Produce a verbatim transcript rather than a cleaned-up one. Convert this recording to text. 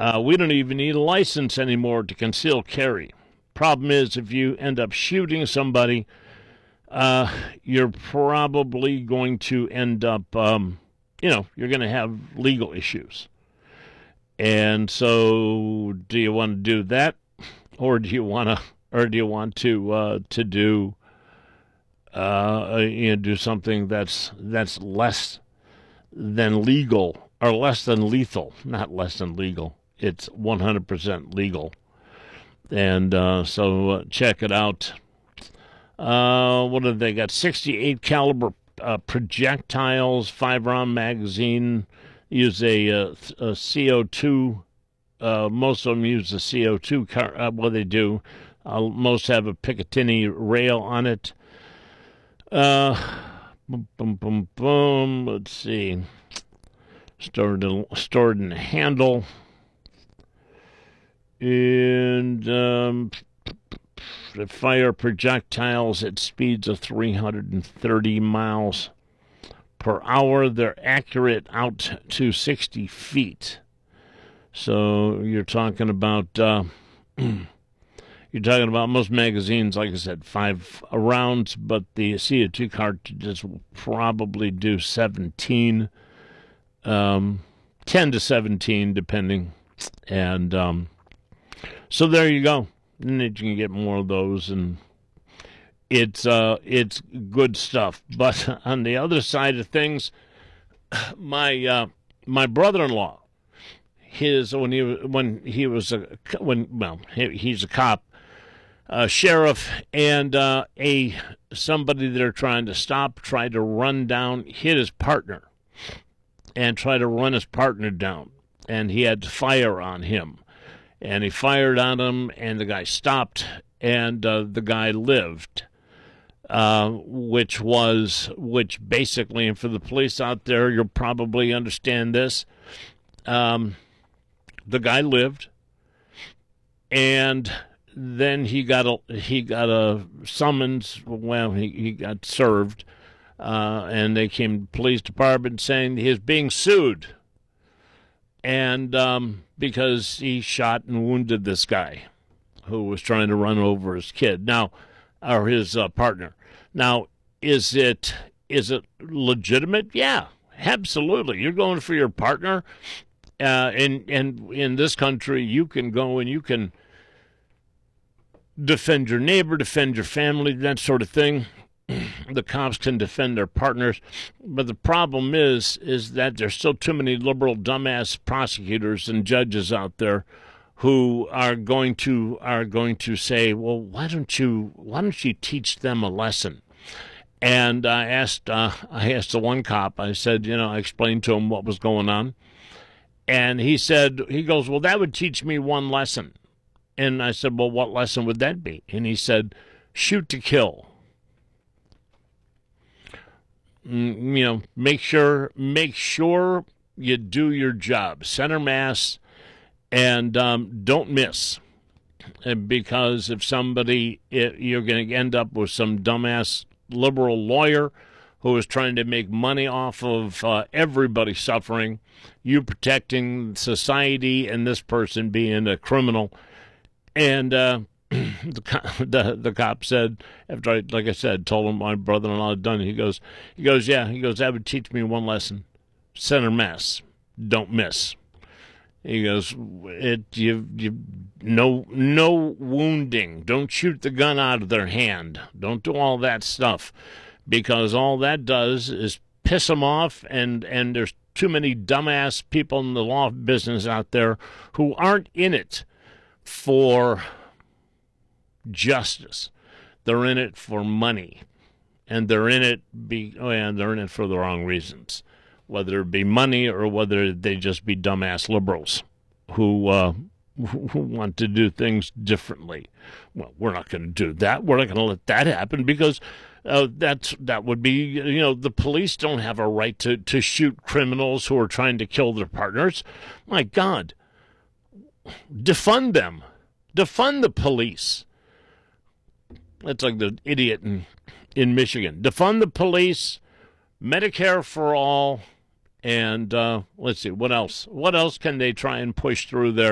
Uh, we don't even need a license anymore to conceal carry. Problem is, if you end up shooting somebody, uh, you're probably going to end up, um, you know, you're going to have legal issues. And so, do you want to do that, or do you want to, or do you want to uh, to do, uh, you know, do something that's that's less than legal or less than lethal? Not less than legal. It's one hundred percent legal. And uh, so, uh, check it out. Uh, what have they got? sixty-eight caliber uh, projectiles, five round magazine. Use a, uh, a C O two. Uh, most of them use a C O two car. Uh, well, they do. Uh, most have a Picatinny rail on it. Uh, boom, boom, boom, boom. Let's see. Stored in, stored in a handle. And um, they fire projectiles at speeds of three hundred thirty miles per hour. They're accurate out to sixty feet. So you're talking about uh, you're talking about most magazines, like I said, five rounds, but the C O two cartridges will probably do seventeen, um, ten to seventeen, depending. And um, so there you go. And you can get more of those, and it's uh, it's good stuff. But on the other side of things, my uh, my brother-in-law, his when he when he was a when well he, he's a cop, a sheriff, and uh, a somebody they're trying to stop tried to run down, hit his partner, and try to run his partner down, and he had to fire on him. And he fired on him, and the guy stopped, and uh, the guy lived, uh, which was, which basically, and for the police out there, you'll probably understand this, um, the guy lived, and then he got a, he got a summons, well, he, he got served, uh, and they came to the police department saying he was being sued. And um, because he shot and wounded this guy who was trying to run over his kid, now, or his uh, partner. Now, is it is it legitimate? Yeah, absolutely. You're going for your partner, uh, and and in this country, you can go and you can defend your neighbor, defend your family, that sort of thing. The cops can defend their partners, but the problem is is that there's still too many liberal dumbass prosecutors and judges out there who are going to are going to say, well, why don't you why don't you teach them a lesson? And I asked uh, I asked the one cop, I said, you know, I explained to him what was going on, and he said, he goes, well, that would teach me one lesson. And I said, well, what lesson would that be? And he said, shoot to kill. You know, make sure make sure you do your job, center mass, and um, don't miss. And because if somebody, it, you're going to end up with some dumbass liberal lawyer who is trying to make money off of uh, everybody suffering, you protecting society, and this person being a criminal. And uh, The, the the cop said, after I, like I said, told him my brother-in-law had done it, he goes, he goes, yeah, he goes, that would teach me one lesson: center mass, don't miss. He goes, it you you no no wounding, don't shoot the gun out of their hand, don't do all that stuff, because all that does is piss them off, and and there's too many dumbass people in the law business out there who aren't in it for justice. They're in it for money, and they're in it be oh yeah, they're in it for the wrong reasons, whether it be money or whether they just be dumbass liberals who uh, who want to do things differently. Well, we're not going to do that. We're not going to let that happen, because uh, that's that would be, you know, the police don't have a right to to shoot criminals who are trying to kill their partners. My God, defund them, defund the police. That's like the idiot in, in Michigan. Defund the police, Medicare for all, and uh, let's see, what else? What else can they try and push through there?